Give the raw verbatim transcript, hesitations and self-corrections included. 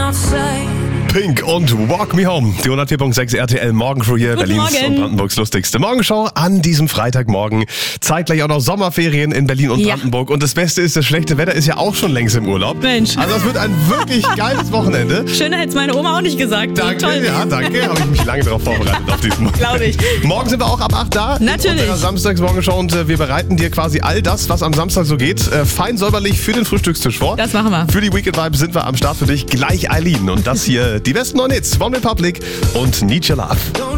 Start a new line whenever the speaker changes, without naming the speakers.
Pink und Walk Me Home. Die hundertvier Komma sechs R T L Morgencrew hier,
Guten
Berlins
Morgen.
und Brandenburgs lustigste Morgenshow an diesem Freitagmorgen. Zeitgleich auch noch Sommerferien in Berlin und
Ja.
Brandenburg. Und das Beste ist, das schlechte Wetter ist ja auch schon längst im Urlaub.
Mensch.
Also es wird ein wirklich geiles Wochenende.
Schöner hätte es meine Oma auch nicht gesagt.
Danke,
Toll.
ja, danke. Habe ich mich lange darauf vorbereitet auf diesen Morgen.
Glaub ich.
Morgen sind wir auch ab acht da.
Natürlich.
In unserer Samstagsmorgenshow und äh, wir bereiten dir quasi all das, was am Samstag so geht, äh, fein säuberlich für den Frühstückstisch vor.
Das machen wir.
Für die Weekend Vibes sind wir am Start für dich. Gleich Eileen. Und das hier die besten neuen Hits von Republic und Need Your Love.